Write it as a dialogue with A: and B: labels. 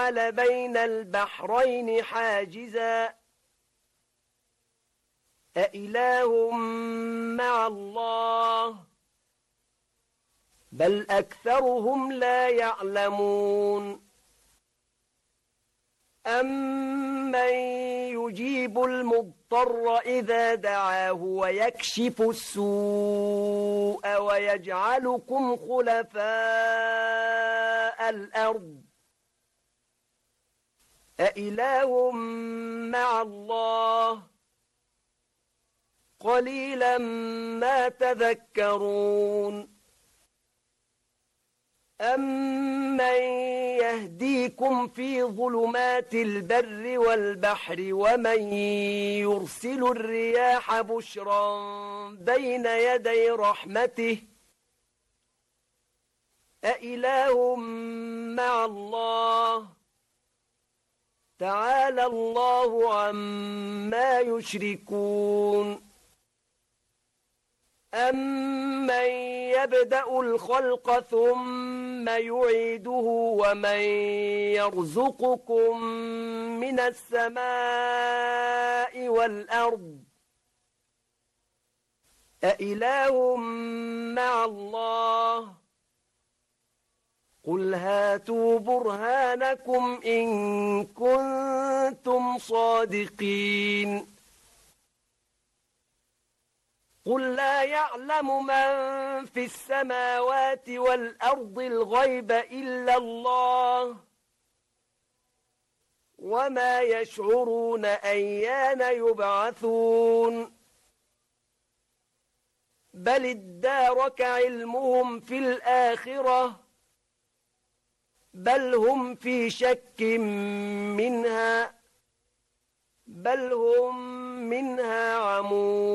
A: وجعل بين البحرين حاجزا أإله مع الله بل أكثرهم لا يعلمون أمن يجيب المضطر إذا دعاه ويكشف السوء ويجعلكم خلفاء الأرض أإله مع الله قليلا ما تذكرون أمن يهديكم في ظلمات البر والبحر ومن يرسل الرياح بشرا بين يدي رحمته أإله مع الله تعالى الله عما يشركون أمن يبدأ الخلق ثم يعيده ومن يرزقكم من السماء والأرض أإله مع الله قل هاتوا برهانكم إن كنتم صادقين قل لا يعلم من في السماوات والأرض الغيب إلا الله وما يشعرون أيان يبعثون بل ادارك علمهم في الآخرة بل هم في شك منها بل هم منها عمون